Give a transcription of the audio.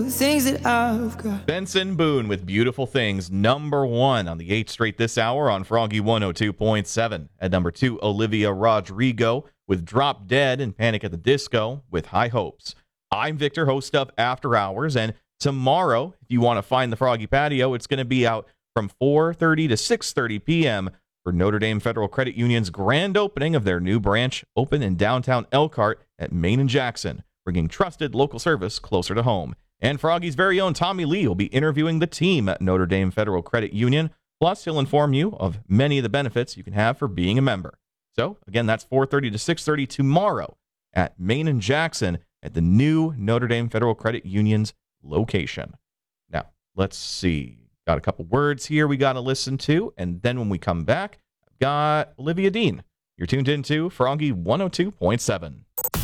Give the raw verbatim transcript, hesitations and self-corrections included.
things that I've got. Benson Boone with Beautiful Things, number one on the eighth straight this hour on Froggy one oh two point seven. At number two, Olivia Rodrigo with Drop Dead and Panic at the Disco with High Hopes. I'm Victor, host of After Hours, and tomorrow, if you want to find the Froggy Patio, it's going to be out from four thirty to six thirty p.m. for Notre Dame Federal Credit Union's grand opening of their new branch, open in downtown Elkhart at Main and Jackson, bringing trusted local service closer to home. And Froggy's very own Tommy Lee will be interviewing the team at Notre Dame Federal Credit Union. Plus, he'll inform you of many of the benefits you can have for being a member. So, again, that's four thirty to six thirty tomorrow at Main and Jackson at the new Notre Dame Federal Credit Union's location. Now, let's see. Got a couple words here we got to listen to. And then when we come back, I've got Olivia Dean. You're tuned into Froggy one oh two point seven.